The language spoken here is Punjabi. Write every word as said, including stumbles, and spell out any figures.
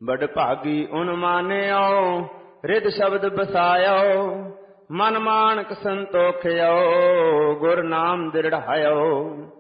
ਬੜ ਭਾਗੀ ਉਨ ਮਾਨਿਓ, ਰਿਦ ਸ਼ਬਦ ਬਸਾਇਓ, ਮਨ ਮਾਨਕ ਸੰਤੋਖਿਓ, ਗੁਰ ਨਾਮ ਦ੍ਰਿੜਾਇਓ।